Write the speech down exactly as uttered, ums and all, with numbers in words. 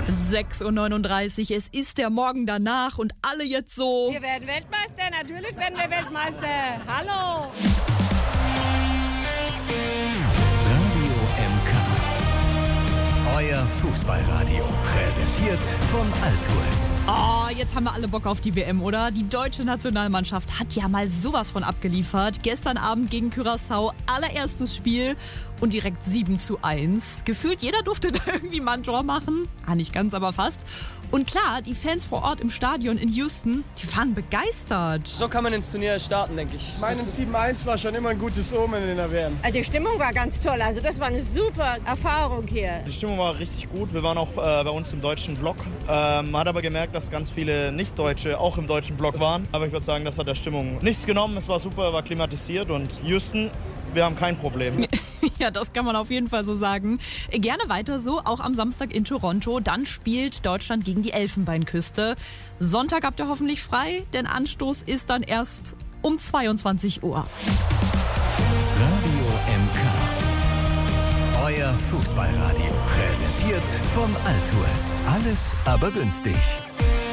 sechs Uhr neununddreißig, es ist der Morgen danach und alle jetzt so... Wir werden Weltmeister, natürlich werden wir Weltmeister. Hallo! Radio M K. Euer Fußballradio. Präsentiert von Altours. Oh, jetzt haben wir alle Bock auf die W M, oder? Die deutsche Nationalmannschaft hat ja mal sowas von abgeliefert. Gestern Abend gegen Curaçao, allererstes Spiel und direkt sieben zu eins. Gefühlt jeder durfte da irgendwie mal ein Tor machen. Ah, nicht ganz, aber fast. Und klar, die Fans vor Ort im Stadion in Houston, die waren begeistert. So kann man ins Turnier starten, denke ich. Mein sieben eins war schon immer ein gutes Omen in der W M. Die Stimmung war ganz toll, also das war eine super Erfahrung hier. Die Stimmung war richtig gut. Wir waren auch äh, bei uns im deutschen Block. Ähm, man hat aber gemerkt, dass ganz viele Nicht-Deutsche auch im deutschen Block waren. Aber ich würde sagen, das hat der Stimmung nichts genommen. Es war super, war klimatisiert und Houston, wir haben kein Problem. Ja, das kann man auf jeden Fall so sagen. Gerne weiter so, auch am Samstag in Toronto. Dann spielt Deutschland gegen die Elfenbeinküste. Sonntag habt ihr hoffentlich frei, denn Anstoß ist dann erst um zweiundzwanzig Uhr. Radio M K. Euer Fußballradio. Präsentiert von Altours. Alles aber günstig.